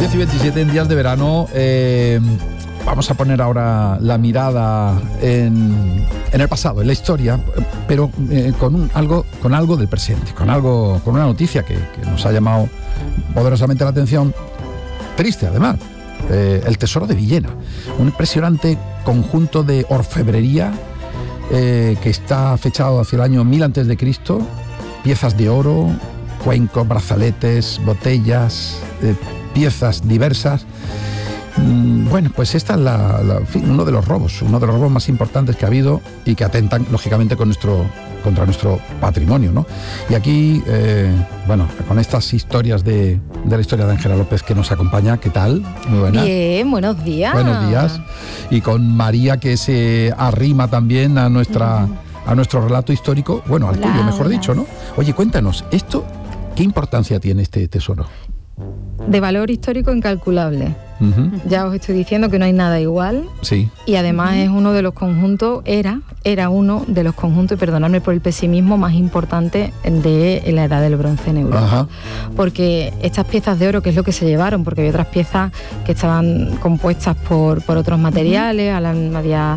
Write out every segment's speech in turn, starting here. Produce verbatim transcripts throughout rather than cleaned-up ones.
diez y veintisiete en días de verano. Eh, vamos a poner ahora la mirada en, en el pasado, en la historia, pero eh, con un, algo, con algo del presente, con algo, con una noticia que, que nos ha llamado poderosamente la atención, triste además. Eh, el Tesoro de Villena, un impresionante conjunto de orfebrería eh, que está fechado hacia el año mil antes de Cristo, piezas de oro, cuencos, brazaletes, botellas, eh, piezas diversas. Mm, bueno, pues esta es la, la, en fin, uno de los robos, uno de los robos más importantes que ha habido y que atentan lógicamente con nuestro, contra nuestro patrimonio, ¿no? Y aquí, eh, bueno, con estas historias de, de la historia de Ángela López que nos acompaña, ¿qué tal? Muy buenas. Bien, buenos días. Buenos días. Y con María, que se arrima también a nuestra, mm. a nuestro relato histórico, bueno, al hola, tuyo, mejor hola. dicho, ¿no? Oye, cuéntanos, esto, ¿qué importancia tiene este tesoro? De valor histórico incalculable. Uh-huh. Ya os estoy diciendo que no hay nada igual. Sí. Y además uh-huh. es uno de los conjuntos, era, era uno de los conjuntos, y perdonadme por el pesimismo, más importantes de la Edad del Bronce en Europa. Uh-huh. Porque estas piezas de oro, que es lo que se llevaron, porque había otras piezas que estaban compuestas por, por otros materiales, uh-huh. había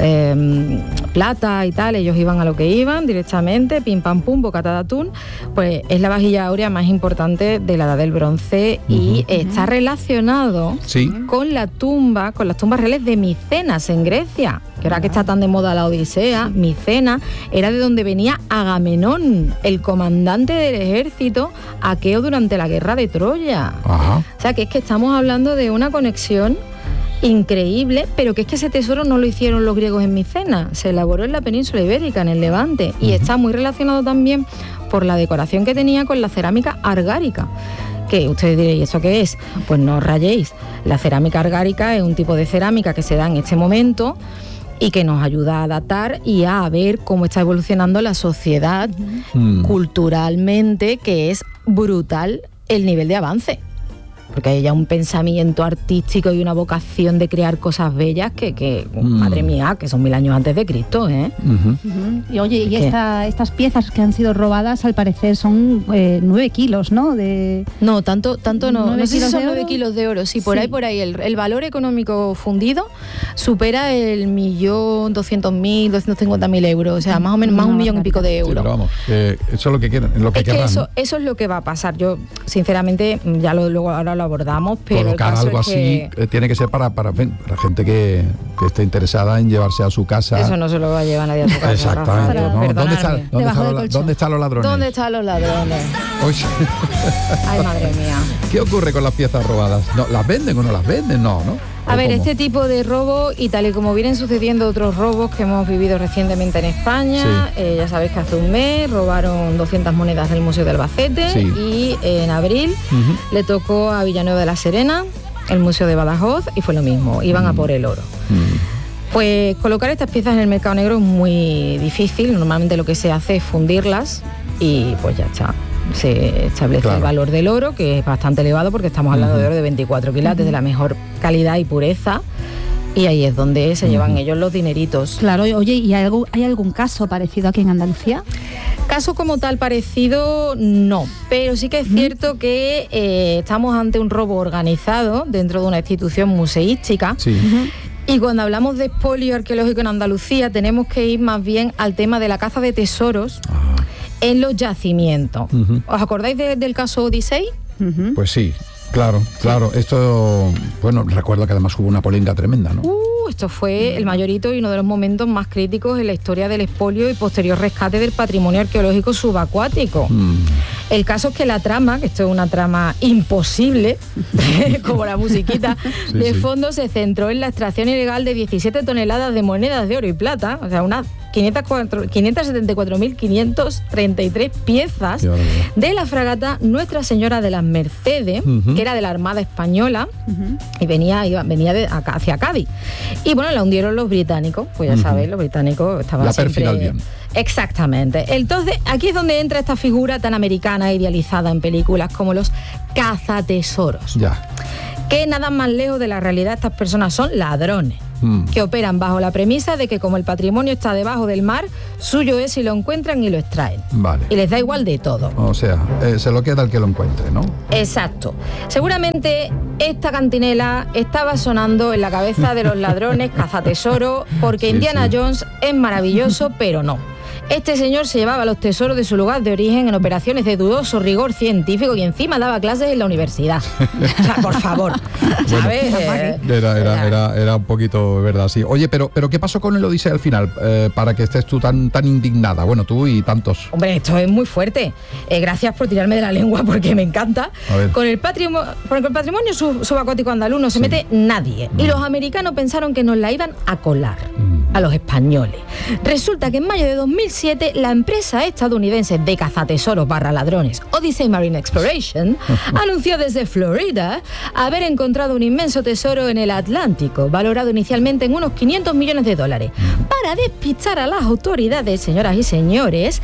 eh, plata y tal, ellos iban a lo que iban directamente, pim pam pum, bocata de atún, pues es la vajilla áurea más importante de la Edad del Bronce uh-huh. y está relacionado sí. con la tumba, con las tumbas reales de Micenas en Grecia, que ahora que está tan de moda la Odisea, sí. Micenas era de donde venía Agamenón, el comandante del ejército aqueo durante la guerra de Troya. Ajá. O sea que es que estamos hablando de una conexión increíble, pero que es que ese tesoro no lo hicieron los griegos en Micenas, se elaboró en la península ibérica, en el Levante, y uh-huh. está muy relacionado también por la decoración que tenía con la cerámica argárica. Que ustedes diréis, ¿y eso qué es? Pues no os rayéis. La cerámica argárica es un tipo de cerámica que se da en este momento y que nos ayuda a datar y a ver cómo está evolucionando la sociedad mm. culturalmente, que es brutal el nivel de avance. Porque hay ya un pensamiento artístico y una vocación de crear cosas bellas que, que mm. madre mía, que son mil años antes de Cristo, ¿eh? Uh-huh. Uh-huh. Y oye, y esta, estas piezas que han sido robadas, al parecer son eh, nueve kilos, ¿no? De... No, tanto, tanto no. No sé si son nueve kilos de oro. Sí, por sí. ahí, por ahí. El, el valor económico fundido supera el millón doscientos mil, doscientos cincuenta mil euros. O sea, más o menos, más no, un millón y pico de euros. Sí, pero vamos, eh, eso es lo que quieren, lo que es querrán, que eso, ¿no? eso es lo que va a pasar. Yo, sinceramente, ya lo luego ahora lo abordamos, pero colocar algo es así que... eh, tiene que ser para, para, para gente que, que esté interesada en llevarse a su casa. Eso no se lo va a llevar nadie a su casa. Exactamente, ¿no? ¿Dónde, está, dónde, está los, ¿Dónde están los ladrones? ¿Dónde están los ladrones? Oye. Ay, madre mía. ¿Qué ocurre con las piezas robadas? ¿No, ¿Las venden o no las venden? No, ¿no? A ver, ¿cómo? Este tipo de robo, y tal y como vienen sucediendo otros robos que hemos vivido recientemente en España, sí. eh, ya sabéis que hace un mes robaron doscientas monedas del Museo de Albacete, sí. y eh, en abril uh-huh. le tocó a Villanueva de la Serena, el Museo de Badajoz, y fue lo mismo, iban uh-huh. a por el oro. Uh-huh. Pues colocar estas piezas en el mercado negro es muy difícil, normalmente lo que se hace es fundirlas y pues ya está. Se establece claro. el valor del oro, que es bastante elevado porque estamos hablando uh-huh. de oro de veinticuatro quilates, uh-huh. de la mejor calidad y pureza, y ahí es donde se uh-huh. llevan ellos los dineritos. Claro, oye, ¿y hay, algún, hay algún caso parecido aquí en Andalucía? Caso como tal parecido, no, pero sí que es uh-huh. cierto que eh, estamos ante un robo organizado dentro de una institución museística. Sí. Uh-huh. Y cuando hablamos de expolio arqueológico en Andalucía, tenemos que ir más bien al tema de la caza de tesoros uh-huh. en los yacimientos. Uh-huh. ¿Os acordáis de, del caso Odisei? Uh-huh. Pues sí, claro, claro. Sí. Esto, bueno, recuerdo que además hubo una polémica tremenda, ¿no? Uh, esto fue el mayor hito y uno de los momentos más críticos en la historia del expolio y posterior rescate del patrimonio arqueológico subacuático. Uh-huh. El caso es que la trama, que esto es una trama imposible, como la musiquita, sí, de sí. fondo se centró en la extracción ilegal de diecisiete toneladas de monedas de oro y plata, o sea, unas quinientas setenta y cuatro mil quinientas treinta y tres piezas de la fragata Nuestra Señora de las Mercedes, uh-huh. que era de la Armada Española, uh-huh. y venía, iba, venía de acá, hacia Cádiz. Y bueno, la hundieron los británicos, pues ya uh-huh. sabéis, los británicos estaban la siempre... pérfida Albión. Exactamente. Entonces, aquí es donde entra esta figura tan americana idealizada en películas como los cazatesoros. Ya. Que nada más lejos de la realidad, estas personas son ladrones. mm. que operan bajo la premisa de que como el patrimonio está debajo del mar, suyo es si lo encuentran y lo extraen. Vale. Y les da igual de todo. O sea, eh, se lo queda el que lo encuentre, ¿no? Exacto. Seguramente esta cantinela estaba sonando en la cabeza de los ladrones cazatesoro, porque Sí, Indiana sí. Jones es maravilloso, pero no. Este señor se llevaba los tesoros de su lugar de origen en operaciones de dudoso rigor científico y encima daba clases en la universidad. O sea, por favor, ¿sabes? Eh, Era, era, era, era un poquito verdad, sí. Oye, pero, pero ¿qué pasó con el Odisea al final? Eh, para que estés tú tan, tan indignada. Bueno, tú y tantos. Hombre, esto es muy fuerte. Eh, gracias por tirarme de la lengua porque me encanta. A ver. Con el, patrimo- con el patrimonio sub- subacuático andaluz no se Sí. mete nadie. Y los americanos pensaron que nos la iban a colar Mm. a los españoles. Resulta que en mayo de dos mil siete la empresa estadounidense de cazatesoros barra ladrones Odyssey Marine Exploration anunció desde Florida haber encontrado un inmenso tesoro en el Atlántico, valorado inicialmente en unos quinientos millones de dólares. Para despistar a las autoridades, señoras y señores,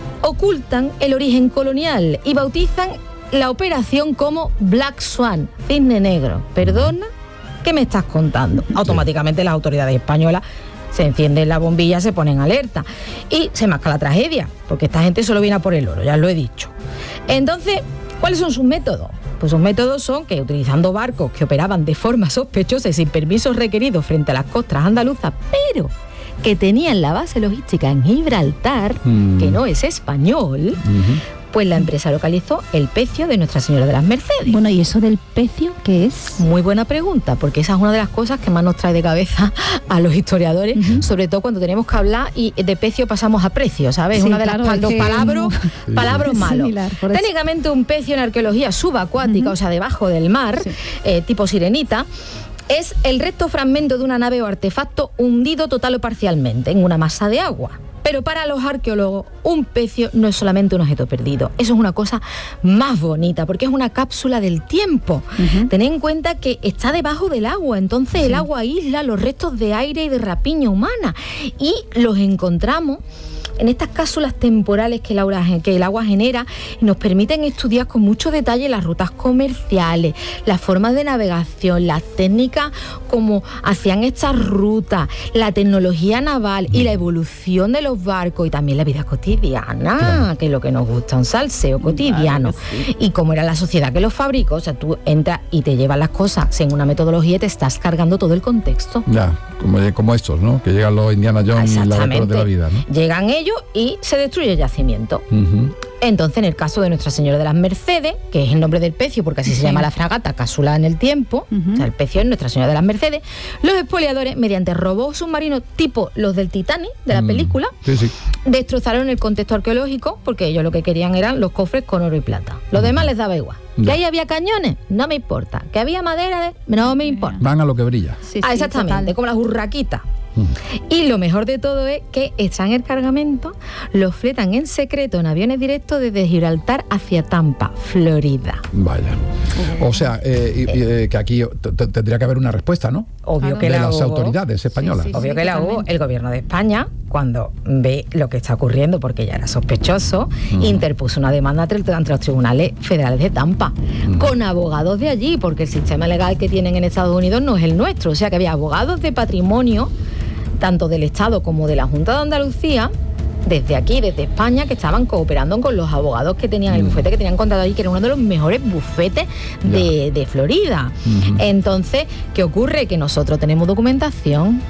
ocultan el origen colonial y bautizan la operación como Black Swan, cisne negro. ¿Perdona? ¿Qué me estás contando? Automáticamente las autoridades españolas se encienden la bombilla, se ponen alerta y se masca la tragedia, porque esta gente solo viene a por el oro, ya lo he dicho. Entonces, ¿cuáles son sus métodos? Pues sus métodos son que utilizando barcos que operaban de forma sospechosa y sin permisos requeridos frente a las costas andaluzas, pero que tenían la base logística en Gibraltar, Mm. que no es español, Ujú. pues la empresa localizó el pecio de Nuestra Señora de las Mercedes. Bueno, ¿y eso del pecio qué es? Muy buena pregunta, porque esa es una de las cosas que más nos trae de cabeza a los historiadores, Ujú. sobre todo cuando tenemos que hablar y de pecio pasamos a precio, ¿sabes? Sí, una de claro, las es los que- palabras, Sí. palabras Es malos. similar, por eso. Técnicamente un pecio en arqueología subacuática, Ujú. o sea, debajo del mar, Sí. eh, tipo sirenita, es el recto fragmento de una nave o artefacto hundido total o parcialmente en una masa de agua. Pero para los arqueólogos, un pecio no es solamente un objeto perdido. Eso es una cosa más bonita, porque es una cápsula del tiempo. Ujú. Tened en cuenta que está debajo del agua, entonces el agua aísla los restos de aire y de rapiña humana. Y los encontramos en estas cápsulas temporales que el, agua, que el agua genera y nos permiten estudiar con mucho detalle las rutas comerciales, las formas de navegación, las técnicas como hacían estas rutas, la tecnología naval y la evolución de los barcos y también la vida cotidiana, Claro. que es lo que nos gusta, un salseo cotidiano. Y cómo era la sociedad que los fabricó, o sea, tú entras y te llevas las cosas según una metodología y te estás cargando todo el contexto. Ya, como, como estos, ¿no? Que llegan los Indiana Jones y la aventura de la vida, ¿no? Llegan ellos y se destruye el yacimiento. Ujú. Entonces, en el caso de Nuestra Señora de las Mercedes, que es el nombre del pecio, porque así se Sí. llama la fragata, cápsula en el tiempo, Ujú. o sea, el pecio es Nuestra Señora de las Mercedes, los expoliadores, mediante robos submarinos tipo los del Titanic, de la Mm. película, Sí, sí. destrozaron el contexto arqueológico, porque ellos lo que querían eran los cofres con oro y plata. Los demás les daba igual. Ya. ¿Que ahí había cañones? No me importa. ¿Que había madera? De... No me importa. Van a lo que brilla. Sí, Ah, sí, exactamente, total. como las urraquitas. Ujú. Y lo mejor de todo es que extraen el cargamento, lo fletan en secreto en aviones directos desde Gibraltar hacia Tampa, Florida. Vaya. O sea, eh, y- y, eh, que aquí t- t- tendría que haber una respuesta, ¿no? Obvio Claro. que De la las hubo. autoridades españolas. Sí, sí, Obvio sí. que la hubo. totalmente. El gobierno de España, cuando ve lo que está ocurriendo, porque ya era sospechoso, Ujú. interpuso una demanda ante, ante los tribunales federales de Tampa, Ujú. con abogados de allí, porque el sistema legal que tienen en Estados Unidos no es el nuestro. O sea que había abogados de patrimonio, tanto del Estado como de la Junta de Andalucía, desde aquí, desde España, que estaban cooperando con los abogados que tenían, el Mm. bufete que tenían contratado allí, que era uno de los mejores bufetes de, de Florida. Ujú. Entonces, ¿qué ocurre? Que nosotros tenemos documentación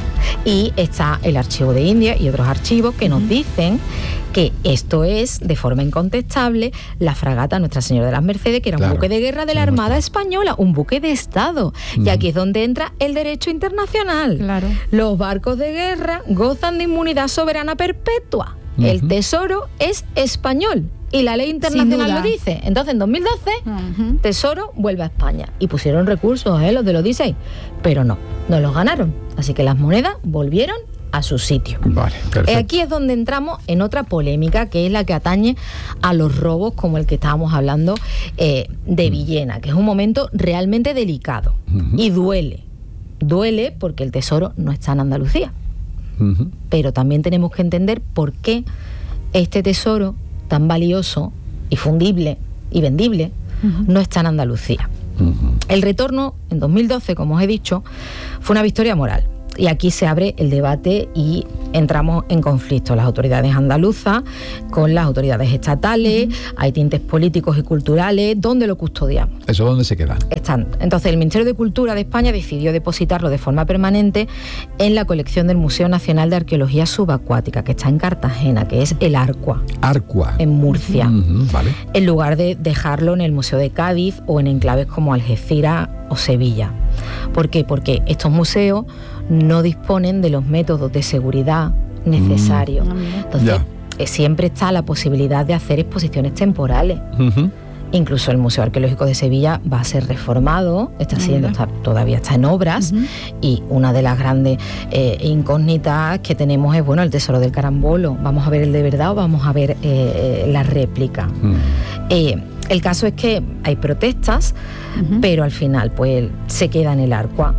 y está el archivo de India y otros archivos que nos dicen que esto es, de forma incontestable, la fragata Nuestra Señora de las Mercedes, que era Claro. un buque de guerra de la Sí, Armada Española, un buque de Estado. Y Ujú. aquí es donde entra el derecho internacional. Claro. Los barcos de guerra gozan de inmunidad soberana perpetua. El Ujú. tesoro es español y la ley internacional duda. lo dice. Entonces, en dos mil doce, Ujú. Tesoro vuelve a España. Y pusieron recursos, ¿eh? Los del Odyssey. Pero no, no los ganaron. Así que las monedas volvieron a su sitio. Vale, Eh, perfecto. Aquí es donde entramos en otra polémica, que es la que atañe a los robos, como el que estábamos hablando eh, de Villena, que es un momento realmente delicado. Ujú. Y duele. Duele porque el tesoro no está en Andalucía. Ujú. Pero también tenemos que entender por qué este tesoro tan valioso y fundible y vendible Ujú. no está en Andalucía. Ujú. El retorno en dos mil doce, como os he dicho, fue una victoria moral. y aquí se abre el debate y entramos en conflicto las autoridades andaluzas con las autoridades estatales, uh-huh. hay tintes políticos y culturales. ¿Dónde lo custodiamos? ¿Eso dónde se queda? Están. Entonces el Ministerio de Cultura de España decidió depositarlo de forma permanente en la colección del Museo Nacional de Arqueología Subacuática, que está en Cartagena, que es el Arcua. Arcua. En Murcia. Uh-huh, vale. En lugar de dejarlo en el Museo de Cádiz o en enclaves como Algeciras o Sevilla. ¿Por qué? Porque estos museos no disponen de los métodos de seguridad necesarios. Mm. Entonces, yeah. siempre está la posibilidad de hacer exposiciones temporales. Uh-huh. Incluso el Museo Arqueológico de Sevilla va a ser reformado, está siendo, está, todavía está en obras, uh-huh. y una de las grandes eh, incógnitas que tenemos es, bueno, el Tesoro del Carambolo. ¿Vamos a ver el de verdad o vamos a ver eh, la réplica? Uh-huh. Eh, el caso es que hay protestas, uh-huh. pero al final pues se queda en el Arcua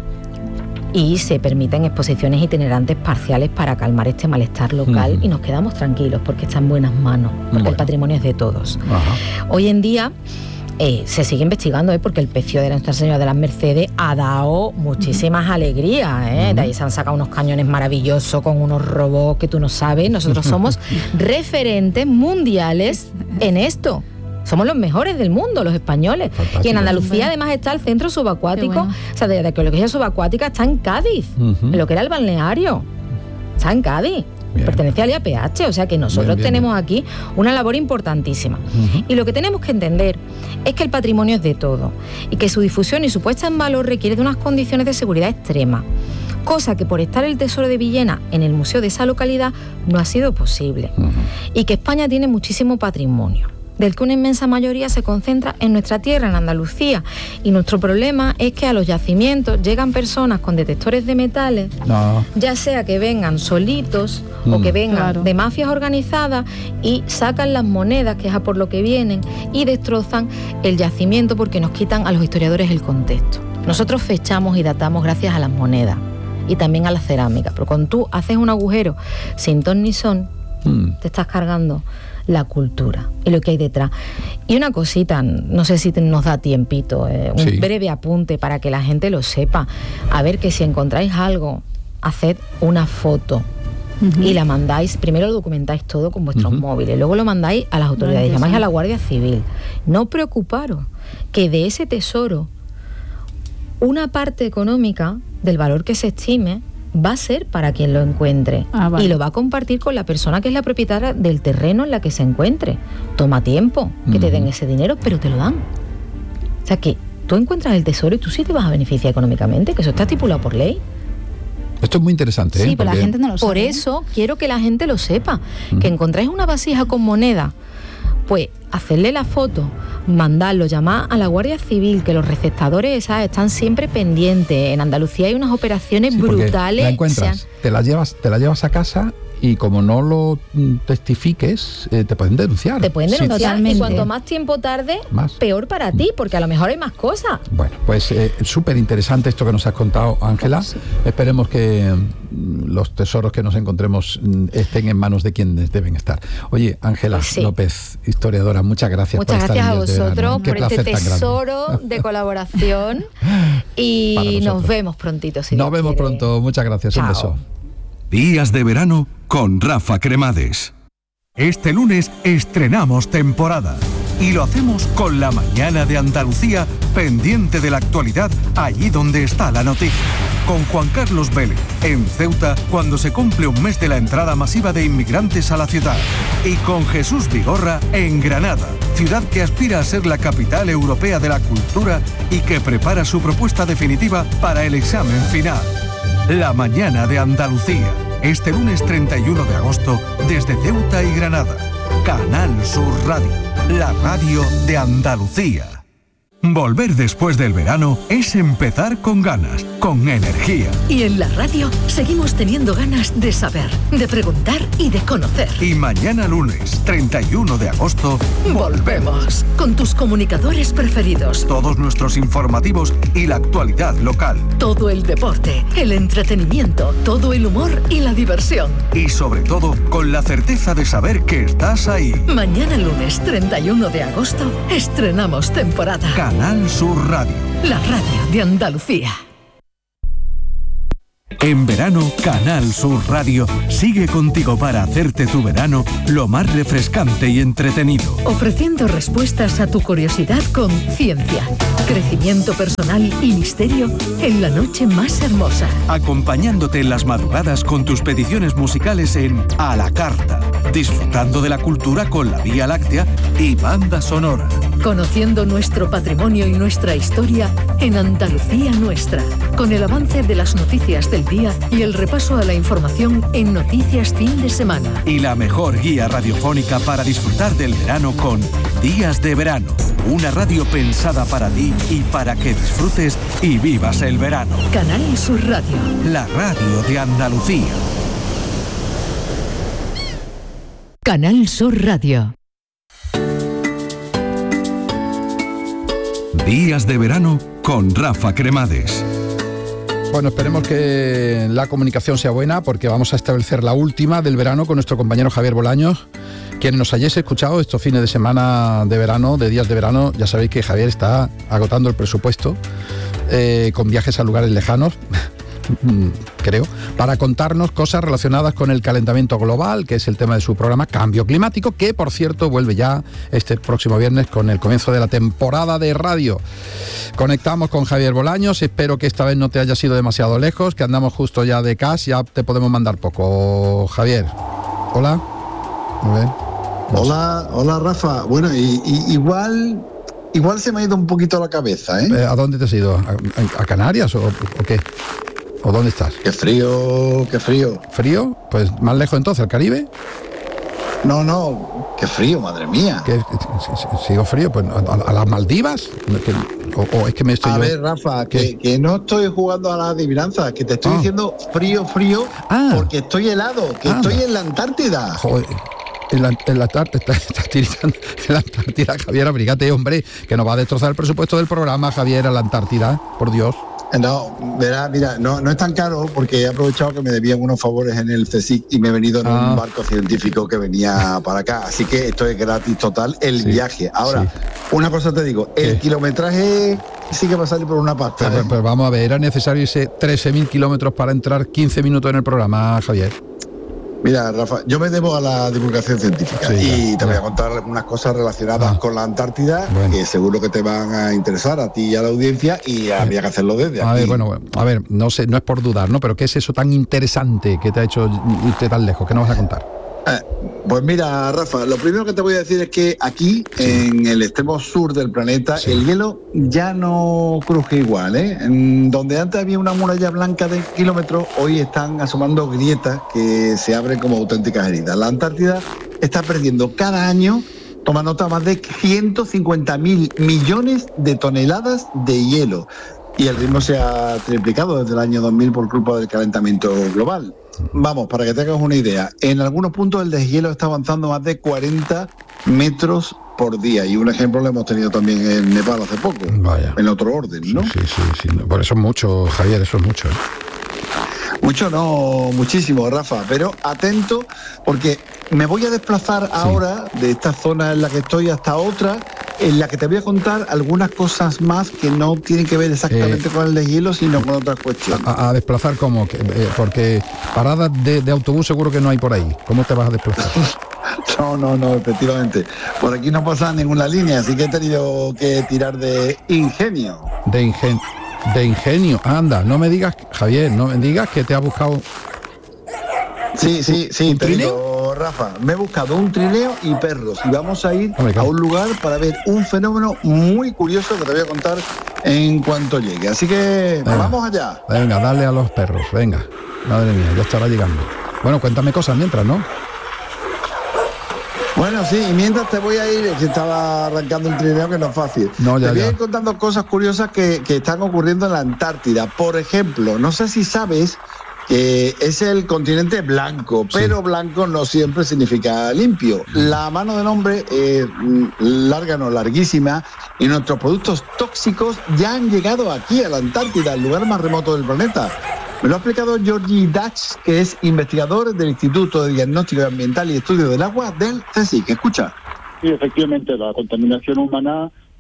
y se permiten exposiciones itinerantes parciales para calmar este malestar local, uh-huh. y nos quedamos tranquilos porque está en buenas manos, porque bueno. el patrimonio es de todos. Ajá. Hoy en día eh, se sigue investigando, ¿eh? porque el pecio de Nuestra Señora de las Mercedes ha dado muchísimas uh-huh. alegrías, ¿eh? Uh-huh. De ahí se han sacado unos cañones maravillosos con unos robots que tú no sabes. Nosotros somos referentes mundiales en esto. Somos los mejores del mundo, los españoles. Fantástico. Y en Andalucía además está el centro subacuático, bueno. o sea, de, de arqueología subacuática está en Cádiz, uh-huh. en lo que era el balneario. Está en Cádiz. Bien. Pertenece al I A P H, o sea que nosotros bien, bien. tenemos aquí una labor importantísima. Uh-huh. Y lo que tenemos que entender es que el patrimonio es de todo y que su difusión y su puesta en valor requiere de unas condiciones de seguridad extremas, cosa que por estar el Tesoro de Villena en el museo de esa localidad no ha sido posible. Uh-huh. Y que España tiene muchísimo patrimonio, del que una inmensa mayoría se concentra en nuestra tierra, en Andalucía. Y nuestro problema es que a los yacimientos llegan personas con detectores de metales, no. ya sea que vengan solitos mm. o que vengan claro. de mafias organizadas, y sacan las monedas, que es a por lo que vienen, y destrozan el yacimiento porque nos quitan a los historiadores el contexto. Nosotros fechamos y datamos gracias a las monedas y también a la cerámica, pero cuando tú haces un agujero sin ton ni son, mm. te estás cargando la cultura y lo que hay detrás. Y una cosita, no sé si nos da tiempito, eh, un sí. breve apunte para que la gente lo sepa. A ver, que si encontráis algo, haced una foto uh-huh. y la mandáis, primero lo documentáis todo con vuestros uh-huh. móviles, luego lo mandáis a las autoridades, no, llamáis sí. a la Guardia Civil. No preocuparos que de ese tesoro una parte económica del valor que se estime va a ser para quien lo encuentre, ah, vale. y lo va a compartir con la persona que es la propietaria del terreno en la que se encuentre. Toma tiempo que uh-huh. te den ese dinero, pero te lo dan. O sea que tú encuentras el tesoro y tú sí te vas a beneficiar económicamente, que eso está estipulado por ley. Esto es muy interesante, sí, ¿eh? pero la gente no lo sabe. Por eso quiero que la gente lo sepa, uh-huh. que encontráis una vasija con moneda, pues hacerle la foto, mandarlo, llamar a la Guardia Civil, que los receptadores ¿sabes? Están siempre pendientes. En Andalucía hay unas operaciones sí, brutales. La encuentras, sean... te la llevas, te la llevas a casa y como no lo testifiques, eh, te pueden denunciar. Te pueden denunciar, sí. y cuanto más tiempo tarde, más. peor para ti, porque a lo mejor hay más cosas. Bueno, pues eh, súper interesante esto que nos has contado, Ángela. Sí. Esperemos que mm, los tesoros que nos encontremos mm, estén en manos de quienes deben estar. Oye, Ángela pues sí. López, historiadora, muchas gracias muchas por gracias estar a vosotros por este tesoro de colaboración y nos vemos prontito. Si nos Dios vemos quiere. pronto, muchas gracias. Chao. Un beso. Días de verano con Rafa Cremades. Este lunes estrenamos temporada y lo hacemos con la mañana de Andalucía, pendiente de la actualidad allí donde está la noticia. Con Juan Carlos Vélez en Ceuta cuando se cumple un mes de la entrada masiva de inmigrantes a la ciudad. Y con Jesús Vigorra en Granada, ciudad que aspira a ser la capital europea de la cultura y que prepara su propuesta definitiva para el examen final. La mañana de Andalucía, este lunes treinta y uno de agosto, desde Ceuta y Granada. Canal Sur Radio, la radio de Andalucía. Volver después del verano es empezar con ganas, con energía. Y en la radio seguimos teniendo ganas de saber, de preguntar y de conocer. Y mañana lunes, treinta y uno de agosto, volvemos con tus comunicadores preferidos. Todos nuestros informativos y la actualidad local. Todo el deporte, el entretenimiento, todo el humor y la diversión. Y sobre todo, con la certeza de saber que estás ahí. Mañana lunes, treinta y uno de agosto, estrenamos temporada. Canal Sur Radio, la radio de Andalucía. En verano, Canal Sur Radio sigue contigo para hacerte tu verano lo más refrescante y entretenido. Ofreciendo respuestas a tu curiosidad con ciencia, crecimiento personal y misterio en la noche más hermosa. Acompañándote en las madrugadas con tus peticiones musicales en A la Carta. Disfrutando de la cultura con la Vía Láctea y banda sonora. Conociendo nuestro patrimonio y nuestra historia en Andalucía Nuestra. Con el avance de las noticias del día y el repaso a la información en Noticias Fin de Semana. Y la mejor guía radiofónica para disfrutar del verano con Días de Verano. Una radio pensada para ti y para que disfrutes y vivas el verano. Canal Sur Radio. La radio de Andalucía. Canal Sur Radio. Días de Verano con Rafa Cremades. Bueno, esperemos que la comunicación sea buena porque vamos a establecer la última del verano con nuestro compañero Javier Bolaños. Quienes nos hayáis escuchado estos fines de semana de verano, de días de verano, ya sabéis que Javier está agotando el presupuesto eh, con viajes a lugares lejanos, creo, para contarnos cosas relacionadas con el calentamiento global, que es el tema de su programa Cambio Climático, que por cierto vuelve ya este próximo viernes con el comienzo de la temporada de radio. Conectamos con Javier Bolaños, espero que esta vez no te hayas ido demasiado lejos, que andamos justo ya de cash, ya te podemos mandar poco. Javier, hola. A ver. Hola, hola Rafa. Bueno, y, y, igual igual se me ha ido un poquito la cabeza, ¿eh? ¿A dónde te has ido? ¿A, a Canarias o, o qué? ¿O dónde estás? Qué frío, qué frío. ¿Frío? Pues más lejos entonces, ¿al Caribe? No, no, qué frío, madre mía. ¿Qué, ¿Sigo frío? Pues ¿a, a las Maldivas? O, o es que me estoy A yo... ver, Rafa, que, que no estoy jugando a la adivinanza, que te estoy ah. diciendo frío, frío, ah. porque estoy helado, que ah. estoy en la Antártida. Joder. En la, en la Antártida, está tiritando en la Antártida, Javier, abrígate, hombre, que nos va a destrozar el presupuesto del programa, Javier, a la Antártida, por Dios. No, verá, mira, no, no es tan caro porque he aprovechado que me debían unos favores en el CSIC y me he venido en ah. un barco científico que venía para acá, así que esto es gratis total el sí, viaje. Ahora, sí. una cosa te digo, el ¿Qué? kilometraje sí que va a salir por una pasta. Pero, ¿eh? pero vamos a ver, era necesario irse trece mil kilómetros para entrar quince minutos en el programa, Javier. Mira, Rafa, yo me debo a la divulgación científica sí, y ya, te ya. voy a contar algunas cosas relacionadas ah. con la Antártida bueno. que seguro que te van a interesar a ti y a la audiencia y habría que hacerlo desde a aquí. Ver, bueno, a ver, no sé, no es por dudar, ¿no? Pero ¿qué es eso tan interesante que te ha hecho irte tan lejos? ¿Qué nos vas a contar? Eh, pues mira, Rafa, lo primero que te voy a decir es que aquí, sí. en el extremo sur del planeta, sí. el hielo ya no cruje igual, ¿eh? En donde antes había una muralla blanca de kilómetros, hoy están asomando grietas que se abren como auténticas heridas. La Antártida está perdiendo cada año, toma nota, más de ciento cincuenta mil millones de toneladas de hielo. Y el ritmo se ha triplicado desde el año dos mil por culpa del calentamiento global. Vamos, para que tengas una idea, en algunos puntos el deshielo está avanzando más de cuarenta metros por día. Y un ejemplo lo hemos tenido también en Nepal hace poco. Vaya. En otro orden, ¿no? Sí, sí, sí. Por eso es mucho, Javier, eso es mucho, ¿eh? Mucho no, muchísimo, Rafa, pero atento porque me voy a desplazar sí. ahora de esta zona en la que estoy hasta otra, en la que te voy a contar algunas cosas más que no tienen que ver exactamente eh, con el deshielo, sino con otras cuestiones. ¿A, a desplazar cómo? Eh, porque paradas de, de autobús seguro que no hay por ahí. ¿Cómo te vas a desplazar? No, no, no, efectivamente. Por aquí no pasa ninguna línea, así que he tenido que tirar de ingenio. De ingenio. De ingenio, anda, no me digas, Javier, no me digas que te has buscado... Sí, sí, sí, te digo, Rafa, me he buscado un trineo y perros y vamos a ir a un lugar para ver un fenómeno muy curioso que te voy a contar en cuanto llegue. Así que venga, vamos allá. Venga, dale a los perros, venga. Madre mía, ya estará llegando. Bueno, cuéntame cosas mientras, ¿no? Bueno, sí, y mientras te voy a ir, que estaba arrancando el trineo, que no es fácil. No, ya, te voy ya. a ir contando cosas curiosas que, que están ocurriendo en la Antártida. Por ejemplo, no sé si sabes que es el continente blanco, pero sí. blanco no siempre significa limpio. La mano del hombre es larga, no larguísima, y nuestros productos tóxicos ya han llegado aquí a la Antártida, el lugar más remoto del planeta. Me lo ha explicado Georgi Dach, que es investigador del Instituto de Diagnóstico Ambiental y Estudio del Agua del CSIC. Escucha. Sí, efectivamente, la contaminación humana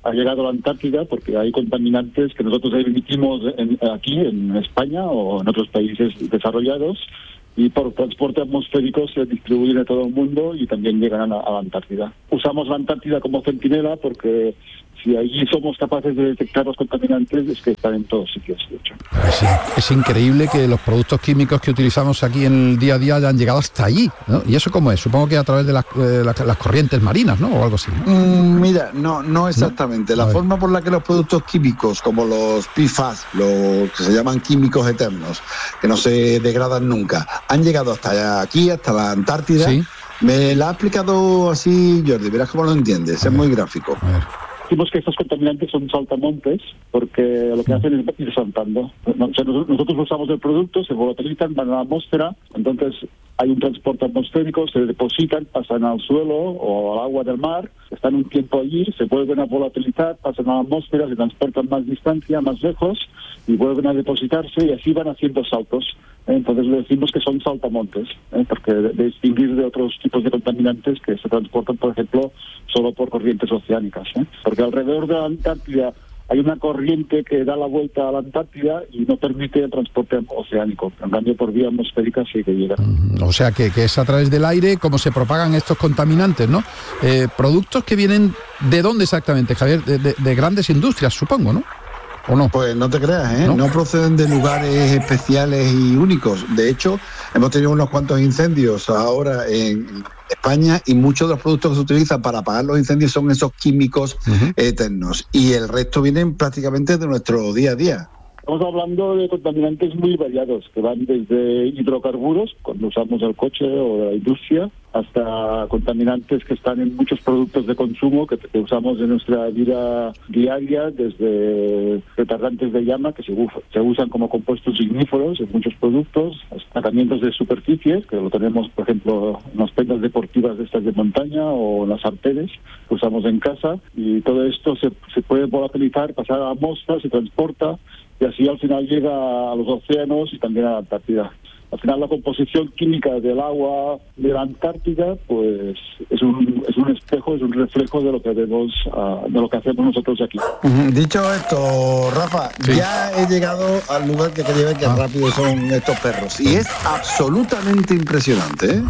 ha llegado a la Antártida porque hay contaminantes que nosotros emitimos en, aquí en España o en otros países desarrollados, y por transporte atmosférico se distribuyen a todo el mundo y también llegan a, a la Antártida. Usamos la Antártida como centinela porque si allí somos capaces de detectar los contaminantes, es que están en todos sitios, de hecho. Es, es increíble que los productos químicos que utilizamos aquí en el día a día hayan llegado hasta allí, ¿no? ¿Y eso cómo es? Supongo que a través de las, eh, las, las corrientes marinas, ¿no? O algo así, ¿no? Mm, mira, no, no exactamente. ¿No? La forma por la que los productos químicos, como los P F A S, los que se llaman químicos eternos, que no se degradan nunca, han llegado hasta aquí, hasta la Antártida. ¿Sí? Me la ha explicado así Jordi, verás cómo lo entiendes, es muy gráfico. A ver. Decimos que estos contaminantes son saltamontes porque lo que hacen es ir saltando. O sea, nosotros usamos el producto, se volatilizan, van a la atmósfera, entonces hay un transporte atmosférico, se depositan, pasan al suelo o al agua del mar, están un tiempo allí, se vuelven a volatilizar, pasan a la atmósfera, se transportan más distancia, más lejos y vuelven a depositarse y así van haciendo saltos. Entonces le decimos que son saltamontes, ¿eh? porque de, de distinguir de otros tipos de contaminantes que se transportan, por ejemplo, solo por corrientes oceánicas. ¿eh? Porque alrededor de la Antártida hay una corriente que da la vuelta a la Antártida y no permite el transporte oceánico. En cambio, por vía atmosférica sí que llega. O sea, que, que es a través del aire como se propagan estos contaminantes, ¿no? Eh, productos que vienen, ¿de dónde exactamente, Javier? De, de, de grandes industrias, supongo, ¿no? ¿O no? Pues no te creas, ¿eh? ¿No? No proceden de lugares especiales y únicos. De hecho, hemos tenido unos cuantos incendios ahora en España y muchos de los productos que se utilizan para apagar los incendios son esos químicos uh-huh. eternos. Y el resto vienen prácticamente de nuestro día a día. Estamos hablando de contaminantes muy variados, que van desde hidrocarburos, cuando usamos el coche o la industria, hasta contaminantes que están en muchos productos de consumo que, que usamos en nuestra vida diaria, desde retardantes de llama, que se, se usan como compuestos igníferos en muchos productos, hasta tratamientos de superficies, que lo tenemos, por ejemplo, en las prendas deportivas de estas de montaña o en las sartenes que usamos en casa, y todo esto se, se puede volatilizar, pasar a la atmósfera, se transporta, y así al final llega a los océanos y también a la Antártida. Al final la composición química del agua de la Antártida pues es un, es un espejo, es un reflejo de lo que vemos, uh, de lo que hacemos nosotros aquí. Uh-huh. Dicho esto, Rafa, sí. ya he llegado al lugar que quería ver que ah. rápido son estos perros. Y es absolutamente impresionante, ¿eh?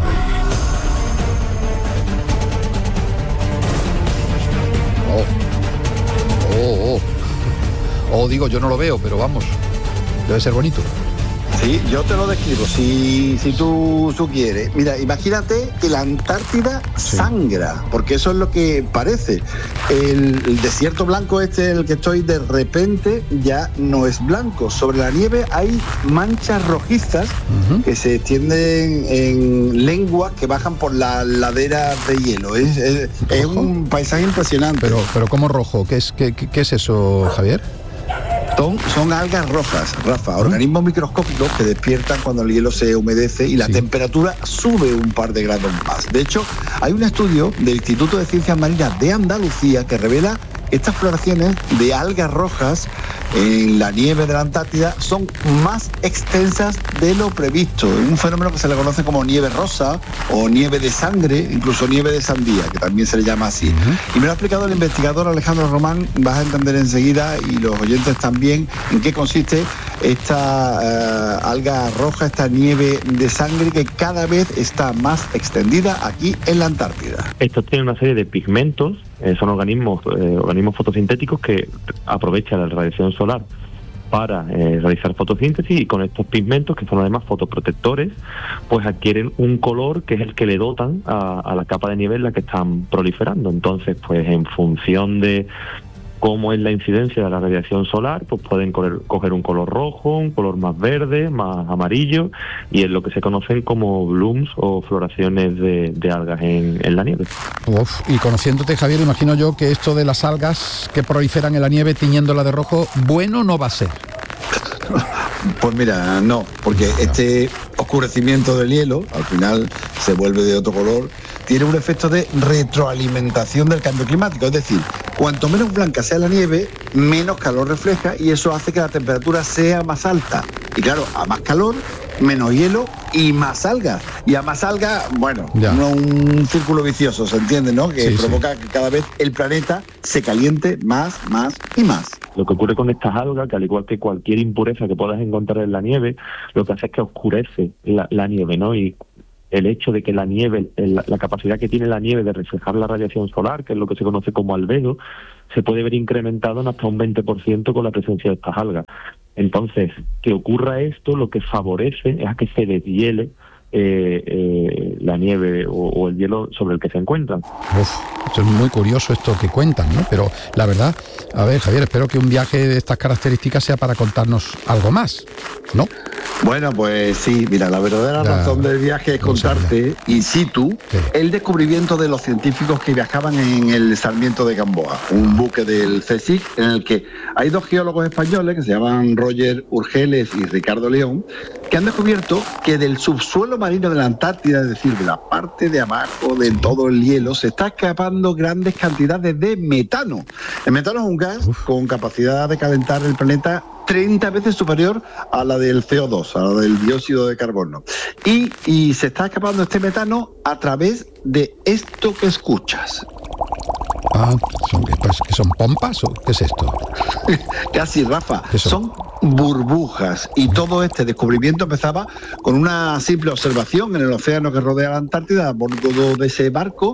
Oh. Oh, oh. O digo, yo no lo veo, pero vamos, debe ser bonito. Sí, yo te lo describo, si, si tú, tú quieres. Mira, imagínate que la Antártida sí. sangra, porque eso es lo que parece. El, el desierto blanco este en el que estoy, de repente ya no es blanco. Sobre la nieve hay manchas rojizas uh-huh. que se extienden en lenguas que bajan por las laderas de hielo. Es, es, es un paisaje impresionante. Pero, pero ¿cómo rojo? ¿Qué es, qué, qué es eso, Javier? Son, son algas rojas, Rafa, organismos microscópicos que despiertan cuando el hielo se humedece y la sí. temperatura sube un par de grados más. De hecho, hay un estudio del Instituto de Ciencias Marinas de Andalucía que revela estas floraciones de algas rojas en la nieve de la Antártida son más extensas de lo previsto. Es un fenómeno que se le conoce como nieve rosa o nieve de sangre, incluso nieve de sandía, que también se le llama así. Uh-huh. Y me lo ha explicado el investigador Alejandro Román, vas a entender enseguida, y los oyentes también, en qué consiste esta uh, alga roja, esta nieve de sangre que cada vez está más extendida aquí en la Antártida. Esto tiene una serie de pigmentos, eh, son organismos, eh, organismos fotosintéticos que aprovechan la radiación solar para eh, realizar fotosíntesis, y con estos pigmentos, que son además fotoprotectores, pues adquieren un color que es el que le dotan a, a la capa de nieve en la que están proliferando. Entonces, pues en función de cómo es la incidencia de la radiación solar, pues pueden coger, coger un color rojo, un color más verde, más amarillo, y es lo que se conocen como blooms o floraciones de, de algas en, en la nieve. Uf, y conociéndote, Javier, imagino yo que esto de las algas que proliferan en la nieve tiñéndola de rojo, bueno no va a ser. Pues mira, no, porque este oscurecimiento del hielo, al final se vuelve de otro color, tiene un efecto de retroalimentación del cambio climático. Es decir, Cuanto menos blanca sea la nieve, menos calor refleja y eso hace que la temperatura sea más alta. Y claro, a más calor, menos hielo y más algas. Y a más algas, bueno, no un círculo vicioso, ¿se entiende, no? Que sí, provoca sí. que cada vez el planeta se caliente más, más y más. Lo que ocurre con estas algas, que al igual que cualquier impureza que puedas encontrar en la nieve, lo que hace es que oscurece la, la nieve, ¿no? Y el hecho de que la nieve, la, la capacidad que tiene la nieve de reflejar la radiación solar, que es lo que se conoce como albedo, se puede ver incrementado en hasta un veinte por ciento con la presencia de estas algas. Entonces, que ocurra esto, lo que favorece es a que se deshiele eh, eh, la nieve o, o el hielo sobre el que se encuentran. Uf, esto es muy curioso esto que cuentan, ¿no? Pero la verdad, a ver, Javier, espero que un viaje de estas características sea para contarnos algo más, ¿no? Bueno, pues sí, mira, la verdadera ya, razón del viaje es contarte in situ sí. el descubrimiento de los científicos que viajaban en el Sarmiento de Gamboa, un buque del C S I C en el que hay dos geólogos españoles que se llaman Roger Urgeles y Ricardo León, que han descubierto que del subsuelo marino de la Antártida, es decir, de la parte de abajo de sí. todo el hielo, se está escapando grandes cantidades de metano. El metano es un gas Uf. con capacidad de calentar el planeta treinta veces superior a la del C O dos, a la del dióxido de carbono. Y, y se está escapando este metano a través de esto que escuchas. Ah, ¿son, ¿que son pompas o qué es esto? Casi, Rafa. Son? son burbujas. Y todo este descubrimiento empezaba con una simple observación en el océano que rodea la Antártida a bordo de ese barco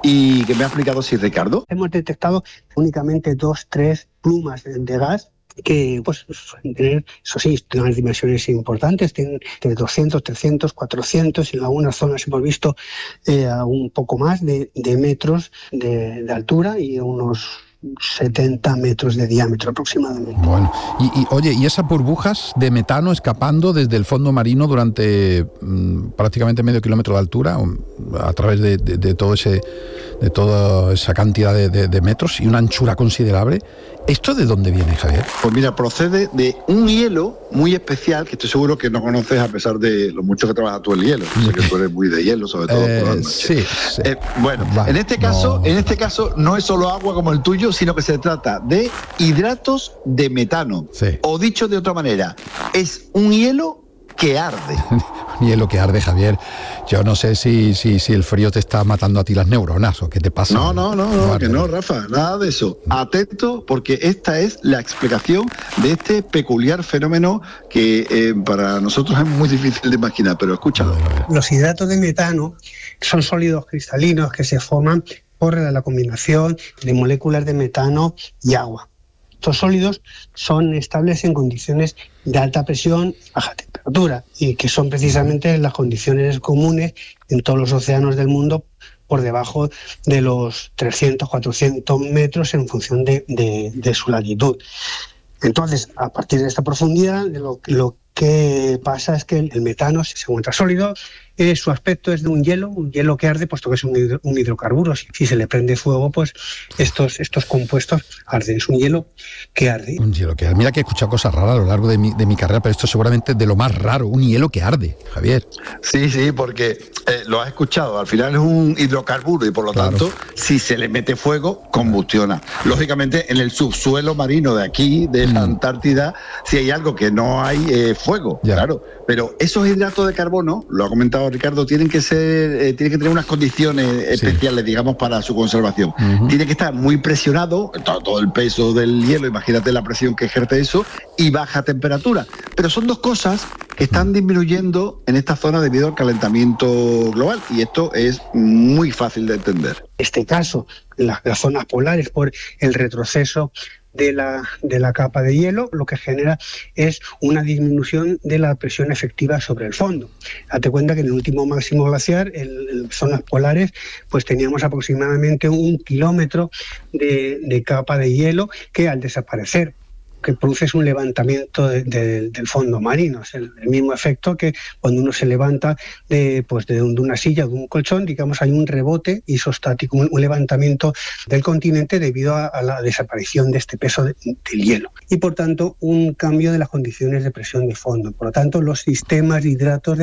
y que me ha explicado sí, Ricardo. Hemos detectado únicamente dos, tres plumas de gas que pues suelen tener, eso sí, tienen unas dimensiones importantes, tienen de doscientos, trescientos, cuatrocientos y en algunas zonas hemos visto eh, un poco más de, de metros de, de altura y unos setenta metros de diámetro aproximadamente. Bueno, y, y oye, ¿y esas burbujas de metano escapando desde el fondo marino durante mmm, prácticamente medio kilómetro de altura, a través de, de, de todo ese, de toda esa cantidad de, de, de metros y una anchura considerable? ¿Esto de dónde viene, Javier? Pues mira, procede de un hielo muy especial, que estoy seguro que no conoces a pesar de lo mucho que trabajas tú el hielo. Yo sé que tú eres muy de hielo, sobre todo eh, por las noches. Sí, sí. Eh, bueno, vale, en este caso, no. en este caso no es solo agua como el tuyo, sino que se trata de hidratos de metano. Sí. O dicho de otra manera, es un hielo que arde. Un hielo que arde, Javier. Yo no sé si, si, si el frío te está matando a ti las neuronas o qué te pasa. No, no, no, no, que no, Rafa, nada de eso. Atento, porque esta es la explicación de este peculiar fenómeno que eh, para nosotros es muy difícil de imaginar, pero escúchalo. Los hidratos de metano son sólidos cristalinos que se forman por la combinación de moléculas de metano y agua. Estos sólidos son estables en condiciones de alta presión y baja temperatura, y que son precisamente las condiciones comunes en todos los océanos del mundo por debajo de los trescientos, cuatrocientos metros en función de, de, de su latitud. Entonces, a partir de esta profundidad, lo, lo que pasa es que el, el metano, si se encuentra sólido, eh, su aspecto es de un hielo, un hielo que arde, puesto que es un, hidro, un hidrocarburo. Si, si se le prende fuego, pues estos, estos compuestos arden. Es un hielo que arde. Un hielo que arde. Mira que he escuchado cosas raras a lo largo de mi, de mi carrera, pero esto seguramente es de lo más raro, un hielo que arde, Javier. Sí, sí, porque eh, lo has escuchado, al final es un hidrocarburo y por lo claro. tanto, si se le mete fuego, combustiona. Lógicamente, en el subsuelo marino de aquí, de la mm. Antártida, si hay algo que no hay eh, fuego, ya. claro. Pero esos hidratos de carbono, lo ha comentado Ricardo, tienen que ser, eh, tienen que tener unas condiciones sí. especiales, digamos, para su conservación. Uh-huh. Tiene que estar muy presionado, todo, todo el peso del hielo, imagínate la presión que ejerce eso, y baja temperatura. Pero son dos cosas que están disminuyendo en esta zona debido al calentamiento global, y esto es muy fácil de entender. En este caso, en las, las zonas polares, por el retroceso de la, de la capa de hielo, lo que genera es una disminución de la presión efectiva sobre el fondo. Date cuenta que en el último máximo glaciar, en, en zonas polares, pues teníamos aproximadamente un kilómetro de, de capa de hielo que al desaparecer, que produce un levantamiento de, de, del fondo marino. Es el, el mismo efecto que cuando uno se levanta de, pues de, de una silla, de un colchón, digamos, hay un rebote isostático, un, un levantamiento del continente debido a, a la desaparición de este peso de, del hielo. Y, por tanto, un cambio de las condiciones de presión de fondo. Por lo tanto, los sistemas de hidratos de gas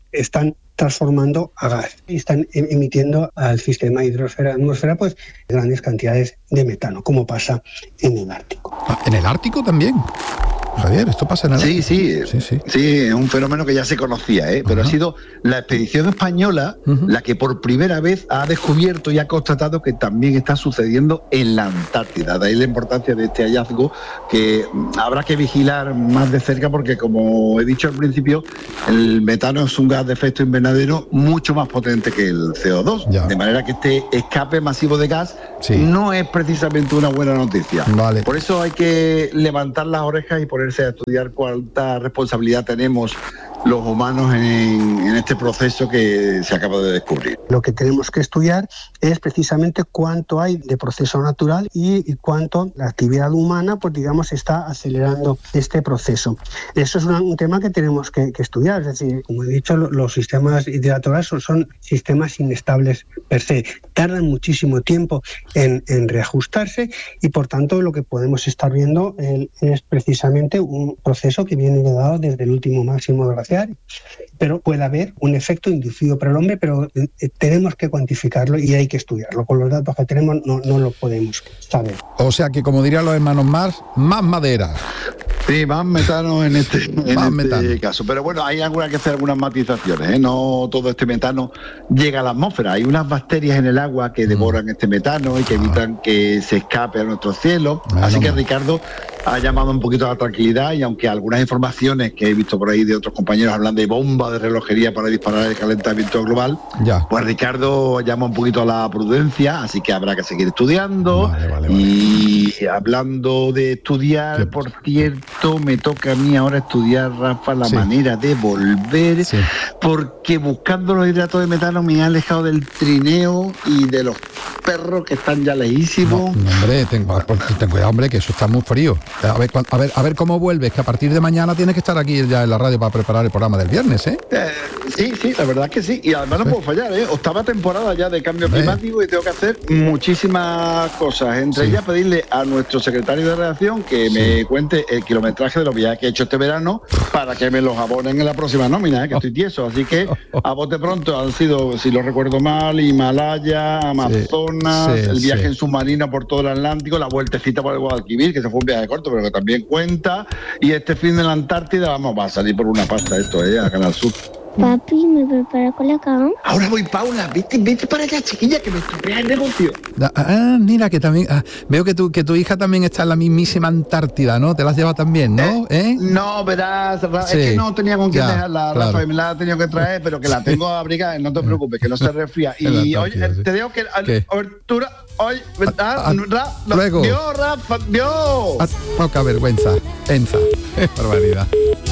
están transformando a gas y están emitiendo al sistema hidrosfera-atmósfera pues grandes cantidades de metano, como pasa en el Ártico. Ah, ¿en el Ártico también? Javier, esto pasa en el sí, sí, sí, sí, sí, es un fenómeno que ya se conocía, ¿eh? Pero Ajá. ha sido la expedición española uh-huh. la que por primera vez ha descubierto y ha constatado que también está sucediendo en la Antártida. De ahí la importancia de este hallazgo, que habrá que vigilar más de cerca porque, como he dicho al principio, el metano es un gas de efecto invernadero mucho más potente que el C O dos, ya. De manera que este escape masivo de gas sí. no es precisamente una buena noticia. Vale. Por eso hay que levantar las orejas y ponerse a estudiar cuánta responsabilidad tenemos los humanos en, en este proceso que se acaba de descubrir. Lo que tenemos que estudiar es precisamente cuánto hay de proceso natural y, y cuánto la actividad humana, pues digamos, está acelerando este proceso. Eso es una, un tema que tenemos que, que estudiar. Es decir, como he dicho, los sistemas hidrotermales son, son sistemas inestables per se. Tardan muchísimo tiempo en, en reajustarse y, por tanto, lo que podemos estar viendo el, es precisamente un proceso que viene dado desde el último máximo glaciar. Pero puede haber un efecto inducido por el hombre, pero eh, tenemos que cuantificarlo y hay que estudiarlo. Con los datos que tenemos no, no lo podemos saber. O sea que, como dirían los hermanos Marx, más madera. Sí, más metano en este, en este caso. Pero bueno, hay alguna que hacer algunas matizaciones, ¿eh? No todo este metano llega a la atmósfera. Hay unas bacterias en el agua que devoran mm. este metano y que evitan que se escape a nuestro cielo. Bueno, Así que Ricardo ha llamado un poquito a la tranquilidad, y aunque algunas informaciones que he visto por ahí de otros compañeros hablan de bomba de relojería para disparar el calentamiento global, ya. pues Ricardo llama un poquito a la prudencia, así que habrá que seguir estudiando. Vale, vale, vale. Y hablando de estudiar, por cierto, me toca a mí ahora estudiar, Rafa, la sí. manera de volver, sí. porque buscando los hidratos de metano me he alejado del trineo y de los perros que están ya lejísimos. No, no, hombre, ten, ten cuidado, hombre, que eso está muy frío. A ver, a ver, a ver cómo vuelves, que a partir de mañana tienes que estar aquí ya en la radio para preparar el programa del viernes, ¿eh? eh sí, sí, la verdad es que sí. Y además no sí. puedo fallar, ¿eh? Octava temporada ya de cambio ¿Ve? climático y tengo que hacer muchísimas cosas. Entre sí. ellas pedirle a nuestro secretario de redacción que sí. me cuente el kilometraje de los viajes que he hecho este verano para que me los abonen en la próxima nómina, ¿eh? que oh. estoy tieso. Así que a bote pronto han sido, si lo recuerdo mal, Himalaya, Amazonas, sí. Sí, el viaje sí. en submarino por todo el Atlántico, la vueltecita por el Guadalquivir, que se fue un viaje corto, pero que también cuenta, y este fin de la Antártida, vamos, va a salir por una pasta esto, ¿eh? A Canal Sur. Papi, ¿me prepara Colacao? Ahora voy, Paula, vete, vete para allá, chiquilla, que me estropea el negocio. Ah, mira, que también, ah, veo que tu, que tu hija también está en la mismísima Antártida, ¿no? Te la has llevado también, ¿no? ¿Eh? ¿Eh? No, verás, sí. es que no tenía con quién dejarla, claro. Rafa, y me la ha tenido que traer, pero que la tengo abrigada, no te preocupes, que no se resfría. Y oye, sí. te digo que Artura, oye, ah, Ra, luego. Dios, Rafa, Dios. Ah, poca vergüenza, enza, es barbaridad.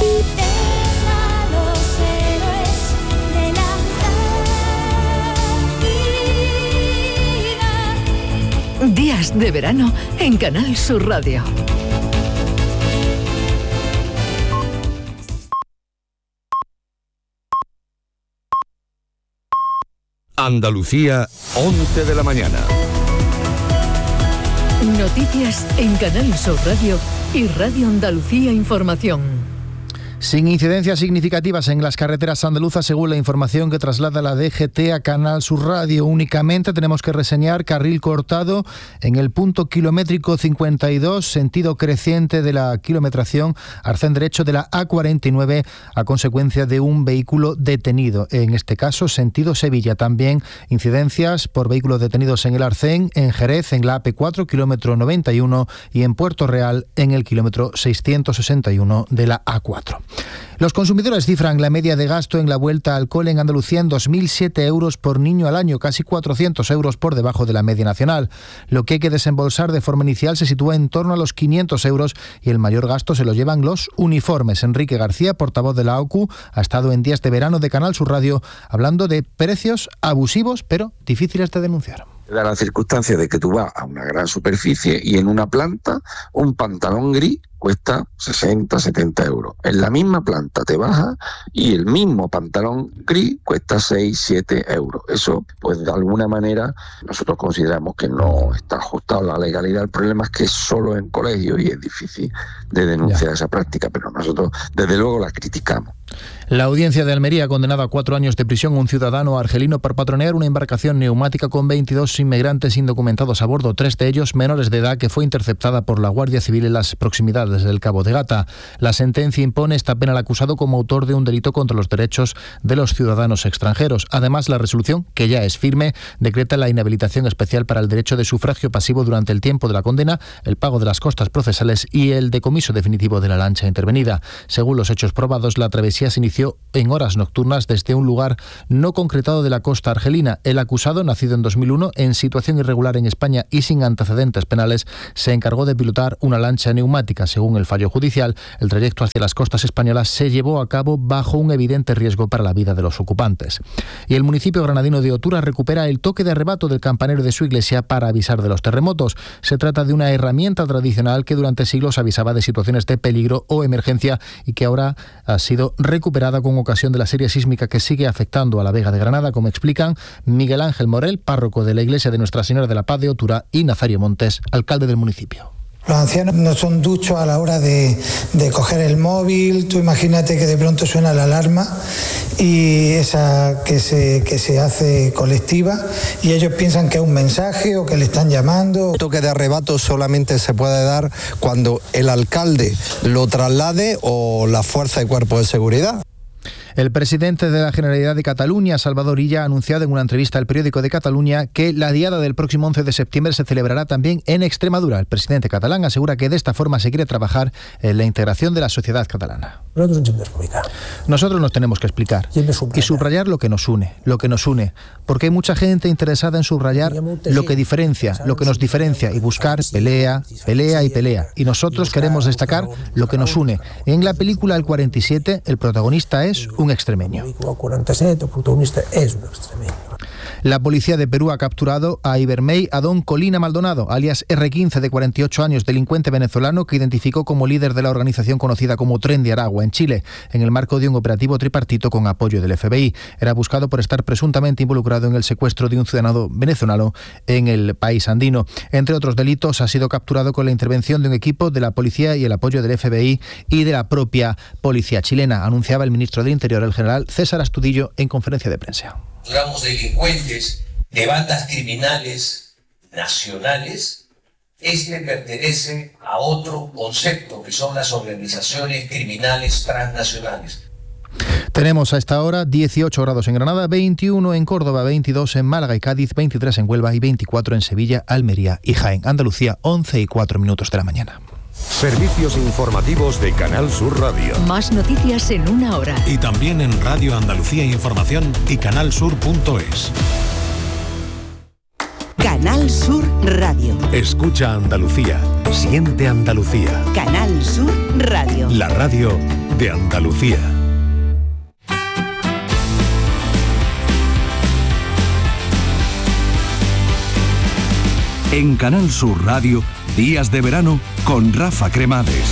Días de verano en Canal Sur Radio. Andalucía, once de la mañana. Noticias en Canal Sur Radio y Radio Andalucía Información. Sin incidencias significativas en las carreteras andaluzas, según la información que traslada la D G T a Canal Sur Radio. Únicamente tenemos que reseñar carril cortado en el punto kilométrico cincuenta y dos, sentido creciente de la kilometración, arcén derecho de la A cuarenta y nueve, a consecuencia de un vehículo detenido. En este caso, sentido Sevilla. También incidencias por vehículos detenidos en el arcén, en Jerez, en la A P cuatro, kilómetro noventa y uno, y en Puerto Real, en el kilómetro seiscientos sesenta y uno de la A cuatro. Los consumidores cifran la media de gasto en la vuelta al cole en Andalucía en dos mil siete euros por niño al año, casi cuatrocientos euros por debajo de la media nacional. Lo que hay que desembolsar de forma inicial se sitúa en torno a los quinientos euros y el mayor gasto se lo llevan los uniformes. Enrique García, portavoz de la O C U, ha estado en Días de Verano de Canal Sur Radio hablando de precios abusivos pero difíciles de denunciar. Da la circunstancia de que tú vas a una gran superficie y en una planta un pantalón gris cuesta sesenta, setenta euros. En la misma planta te bajas y el mismo pantalón gris cuesta seis, siete euros. Eso, pues de alguna manera, nosotros consideramos que no está ajustado a la legalidad. El problema es que es solo en colegios y es difícil de denunciar ya. esa práctica, pero nosotros desde luego la criticamos. La audiencia de Almería ha condenado a cuatro años de prisión a un ciudadano argelino por patronear una embarcación neumática con veintidós inmigrantes indocumentados a bordo, tres de ellos menores de edad, que fue interceptada por la Guardia Civil en las proximidades del Cabo de Gata. La sentencia impone esta pena al acusado como autor de un delito contra los derechos de los ciudadanos extranjeros. Además, la resolución, que ya es firme, decreta la inhabilitación especial para el derecho de sufragio pasivo durante el tiempo de la condena, el pago de las costas procesales y el decomiso definitivo de la lancha intervenida. Según los hechos probados, la travesía se inició en horas nocturnas desde un lugar no concretado de la costa argelina. El acusado, nacido en dos mil uno, en situación irregular en España y sin antecedentes penales, se encargó de pilotar una lancha neumática. Según el fallo judicial, el trayecto hacia las costas españolas se llevó a cabo bajo un evidente riesgo para la vida de los ocupantes. Y el municipio granadino de Otura recupera el toque de arrebato del campanero de su iglesia para avisar de los terremotos. Se trata de una herramienta tradicional que durante siglos avisaba de situaciones de peligro o emergencia y que ahora ha sido recuperada con ocasión de la serie sísmica que sigue afectando a la Vega de Granada, como explican Miguel Ángel Morel, párroco de la iglesia de Nuestra Señora de la Paz de Otura, y Nazario Montes, alcalde del municipio. Los ancianos no son duchos a la hora de, de coger el móvil. Tú imagínate que de pronto suena la alarma y esa que se, que se hace colectiva y ellos piensan que es un mensaje o que le están llamando. El toque de arrebato solamente se puede dar cuando el alcalde lo traslade o la fuerza y cuerpo de seguridad. El presidente de la Generalidad de Cataluña, Salvador Illa, ha anunciado en una entrevista al periódico de Cataluña que la diada del próximo once de septiembre se celebrará también en Extremadura. El presidente catalán asegura que de esta forma se quiere trabajar en la integración de la sociedad catalana. Nosotros nos tenemos que explicar y subrayar lo que nos une, lo que nos une, porque hay mucha gente interesada en subrayar lo que diferencia, lo que nos diferencia y buscar pelea, pelea y pelea. Y nosotros queremos destacar lo que nos une. En la película El cuarenta y siete, el protagonista es un extremeño. La policía de Perú ha capturado a Ibermey Adón Colina Maldonado, alias erre quince, de cuarenta y ocho años, delincuente venezolano que identificó como líder de la organización conocida como Tren de Aragua en Chile, en el marco de un operativo tripartito con apoyo del efe be i. Era buscado por estar presuntamente involucrado en el secuestro de un ciudadano venezolano en el país andino. Entre otros delitos, ha sido capturado con la intervención de un equipo de la policía y el apoyo del efe be i y de la propia policía chilena, anunciaba el ministro del Interior, el general César Astudillo, en conferencia de prensa. Digamos, delincuentes de bandas criminales nacionales, este pertenece a otro concepto, que son las organizaciones criminales transnacionales. Tenemos a esta hora dieciocho grados en Granada, veintiuno en Córdoba, veintidós en Málaga y Cádiz, veintitrés en Huelva y veinticuatro en Sevilla, Almería y Jaén. Andalucía, once y cuatro minutos de la mañana. Servicios informativos de Canal Sur Radio. Más noticias en una hora. Y también en Radio Andalucía Información y canalsur punto es. Canal Sur Radio. Escucha Andalucía. Siente Andalucía. Canal Sur Radio. La radio de Andalucía. En Canal Sur Radio, Días de Verano con Rafa Cremades.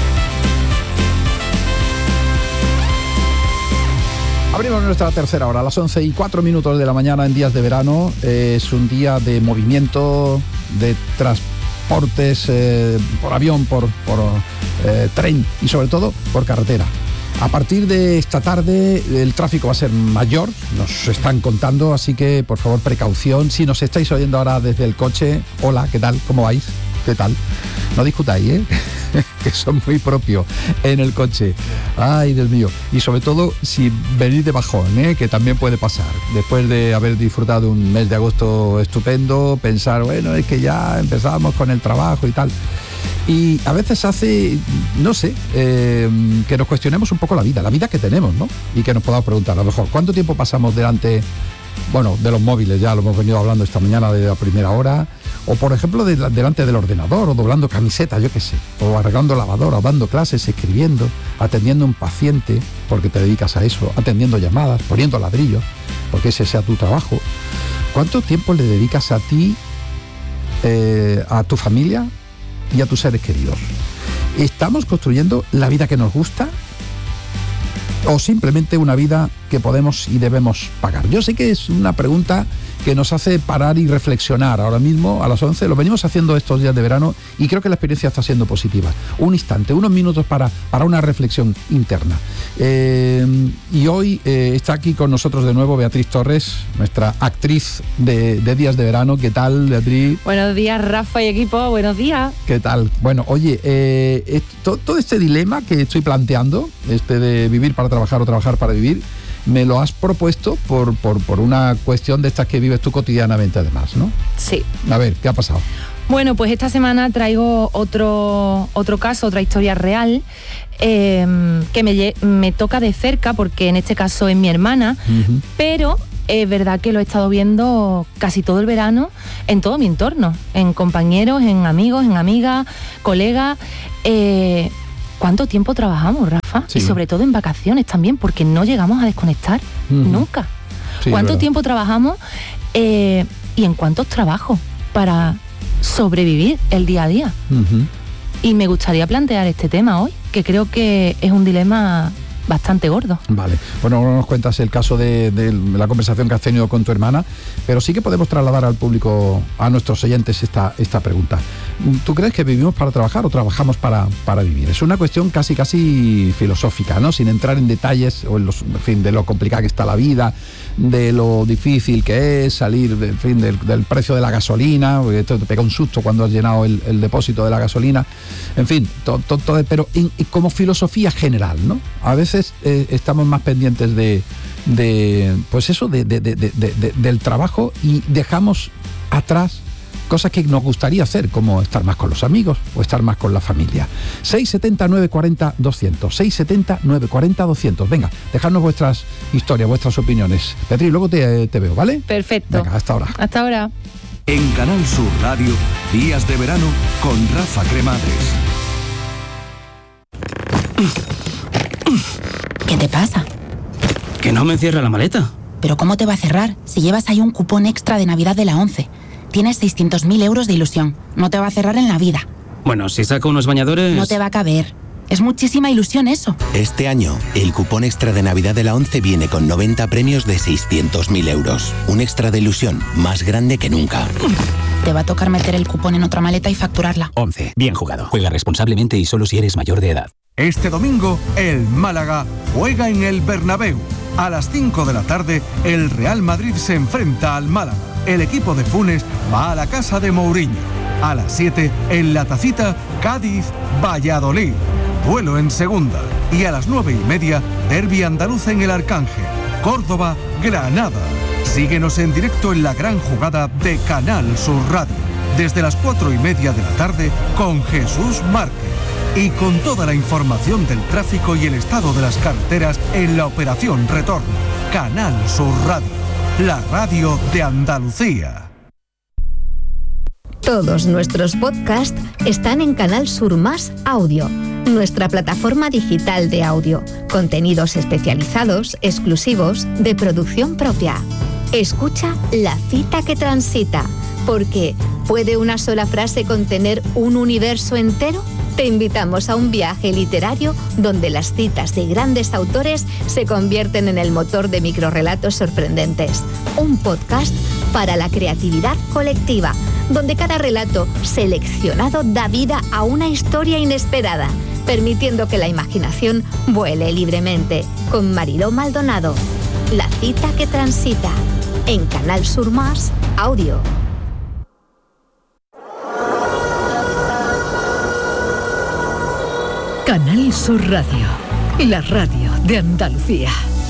Abrimos nuestra tercera hora a las once y cuatro minutos de la mañana en Días de Verano. Eh, es un día de movimiento, de transportes eh, por avión, por, por eh, tren y sobre todo por carretera. A partir de esta tarde el tráfico va a ser mayor, nos están contando, así que por favor precaución. Si nos estáis oyendo ahora desde el coche, hola, ¿qué tal? ¿Cómo vais? ¿Qué tal? No discutáis, ¿eh? Que son muy propios en el coche. Ay, Dios mío. Y sobre todo si venís de bajón, ¿eh? Que también puede pasar. Después de haber disfrutado un mes de agosto estupendo, pensar, bueno, es que ya empezamos con el trabajo y tal. Y a veces hace, no sé, eh, que nos cuestionemos un poco la vida, la vida que tenemos, ¿no? Y que nos podamos preguntar, a lo mejor, ¿cuánto tiempo pasamos delante, bueno, de los móviles? Ya lo hemos venido hablando esta mañana de la primera hora. O, por ejemplo, de, delante del ordenador, o doblando camisetas, yo qué sé. O arreglando lavadora, o dando clases, escribiendo, atendiendo a un paciente, porque te dedicas a eso, atendiendo llamadas, poniendo ladrillos, porque ese sea tu trabajo. ¿Cuánto tiempo le dedicas a ti, eh, a tu familia y a tus seres queridos? ¿Estamos construyendo la vida que nos gusta? ¿O simplemente una vida que podemos y debemos pagar? Yo sé que es una pregunta que nos hace parar y reflexionar. Ahora mismo, a las once, lo venimos haciendo estos días de verano y creo que la experiencia está siendo positiva. Un instante, unos minutos para, para una reflexión interna. Eh, y hoy eh, está aquí con nosotros de nuevo Beatriz Torres, nuestra actriz de, de días de verano. ¿Qué tal, Beatriz? Buenos días, Rafa y equipo, buenos días. ¿Qué tal? Bueno, oye, eh, esto, todo este dilema que estoy planteando, este de vivir para trabajar o trabajar para vivir, me lo has propuesto por, por, por una cuestión de estas que vives tú cotidianamente además, ¿no? Sí. A ver, ¿qué ha pasado? Bueno, pues esta semana traigo otro, otro caso, otra historia real eh, que me, me toca de cerca porque en este caso es mi hermana, uh-huh. pero es verdad que lo he estado viendo casi todo el verano en todo mi entorno, en compañeros, en amigos, en amigas, colegas. Eh, ¿Cuánto tiempo trabajamos, Rafa? Sí. Y sobre todo en vacaciones también, porque no llegamos a desconectar uh-huh. nunca. Sí, ¿cuánto tiempo trabajamos eh, y en cuántos trabajos para sobrevivir el día a día? Uh-huh. Y me gustaría plantear este tema hoy, que creo que es un dilema bastante gordo. Vale, bueno, no nos cuentas el caso de, de la conversación que has tenido con tu hermana, pero sí que podemos trasladar al público, a nuestros oyentes, esta, esta pregunta. ¿Tú crees que vivimos para trabajar o trabajamos para, para vivir? Es una cuestión casi casi filosófica, ¿no? Sin entrar en detalles o en, los, en fin, de lo complicada que está la vida, de lo difícil que es salir, de, en fin, del, del precio de la gasolina, porque esto te pega un susto cuando has llenado el, el depósito de la gasolina, en fin, todo, todo, todo, pero en, como filosofía general, ¿no? A veces eh, estamos más pendientes de, de pues eso, de, de, de, de, de, del trabajo y dejamos atrás cosas que nos gustaría hacer, como estar más con los amigos o estar más con la familia. seis setenta, nueve cuarenta, doscientos. seis setenta, nueve cuarenta, doscientos. Venga, dejadnos vuestras historias, vuestras opiniones. Beatriz, luego te, te veo, ¿vale? Perfecto. Venga, hasta ahora. Hasta ahora. En Canal Sur Radio, Días de Verano con Rafa Cremades. ¿Qué te pasa? Que no me cierra la maleta. ¿Pero cómo te va a cerrar si llevas ahí un cupón extra de Navidad de la ONCE? Tienes seiscientos mil euros de ilusión. No te va a cerrar en la vida. Bueno, si saco unos bañadores... No te va a caber. Es muchísima ilusión eso. Este año, el cupón extra de Navidad de la ONCE viene con noventa premios de seiscientos mil euros. Un extra de ilusión más grande que nunca. Te va a tocar meter el cupón en otra maleta y facturarla. ONCE. Bien jugado. Juega responsablemente y solo si eres mayor de edad. Este domingo, el Málaga juega en el Bernabéu. A las cinco de la tarde, el Real Madrid se enfrenta al Málaga. El equipo de Funes va a la casa de Mourinho. A las siete, en la Tacita, Cádiz-Valladolid. Duelo en segunda. Y a las nueve y media, derbi andaluz en el Arcángel. Córdoba-Granada. Síguenos en directo en la gran jugada de Canal Sur Radio. Desde las cuatro y media de la tarde, con Jesús Márquez. Y con toda la información del tráfico y el estado de las carreteras en la operación Retorno. Canal Sur Radio, la radio de Andalucía. Todos nuestros podcasts están en Canal Sur Más Audio, nuestra plataforma digital de audio. Contenidos especializados, exclusivos, de producción propia. Escucha La Cita que Transita, porque ¿puede una sola frase contener un universo entero? Te invitamos a un viaje literario donde las citas de grandes autores se convierten en el motor de microrrelatos sorprendentes. Un podcast para la creatividad colectiva, donde cada relato seleccionado da vida a una historia inesperada, permitiendo que la imaginación vuele libremente. Con Mariló Maldonado. La Cita que Transita. En Canal Sur Más Audio. Canal Sur Radio, la radio de Andalucía.